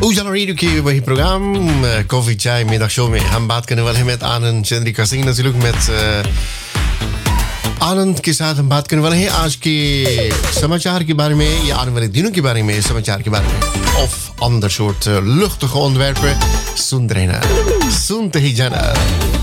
उजाला radio के वही programme coffee चाय middag show में हम बात करने वाले हैं met आनंद चंद्रिका सिंह natuurlijk met आनंद के साथ हम बात करने वाले हैं आज के समाचार के बारे में या आने वाले दिनों के बारे में समाचार के बारे में of ander soort luchtige onderwerpen सुनते रहना सुनते ही जाना